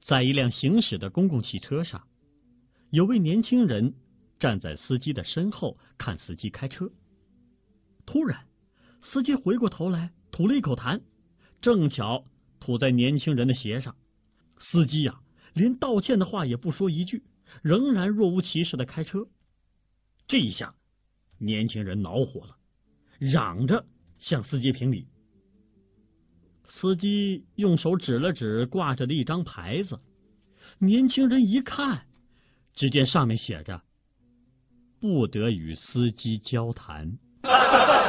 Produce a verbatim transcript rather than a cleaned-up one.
在一辆行驶的公共汽车上，有位年轻人站在司机的身后看司机开车。突然，司机回过头来吐了一口痰，正巧吐在年轻人的鞋上。司机呀、啊，连道歉的话也不说一句，仍然若无其事的开车。这一下，年轻人恼火了，嚷着向司机评理。司机用手指了指挂着的一张牌子，年轻人一看，只见上面写着：不得与司机交谈。